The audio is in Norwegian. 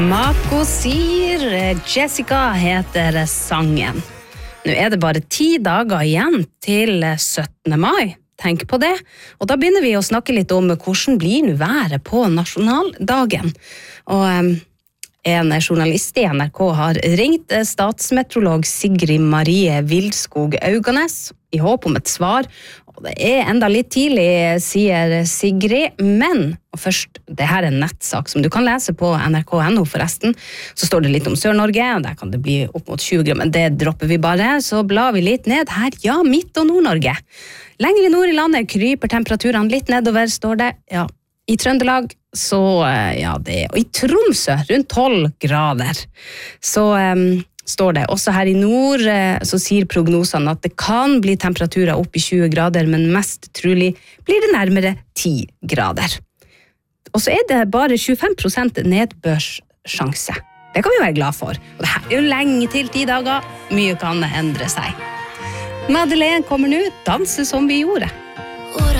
Mako sier, Jessica heter sangen. Nå det bare 10 dager igjen til 17. mai. Tenk på det. Og da begynner vi å snakke litt om hvordan blir nå været på nasjonaldagen. Og en journalist i NRK har ringt statsmeteorolog Sigrid Marie Vildskog Auganes i håp om et svar. Og det enda litt tidlig, sier Sigrid, men først, det her en nettsak som du kan lese på nrk.no forresten, så står det litt om Sør-Norge, og der kan det bli opp mot 20 grader, men det dropper vi bare, så blar vi litt ned her, ja, Midt- og Nord-Norge. Lenger i nord i landet kryper temperaturene litt nedover, står det, ja, i Trøndelag, så ja, og i Tromsø, rundt 12 grader. Så står det, også her i nord, så sier prognosene at det kan bli temperaturer opp i 20 grader, men mest trolig blir det nærmere 10 grader. Og så det bare 25% nedbørssjanse. Det kan vi være glad for. Og det her jo lenge til 10 dager, mye kan endre seg. Madeleine kommer nå, danse som vi gjorde.